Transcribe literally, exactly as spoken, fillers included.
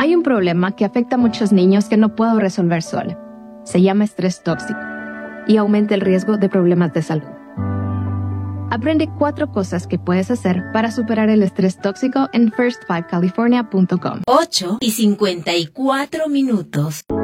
Hay un problema que afecta a muchos niños que no puedo resolver sola. Se llama estrés tóxico y aumenta el riesgo de problemas de salud. Aprende cuatro cosas que puedes hacer para superar el estrés tóxico en first five california punto com. ocho y cincuenta y cuatro minutos.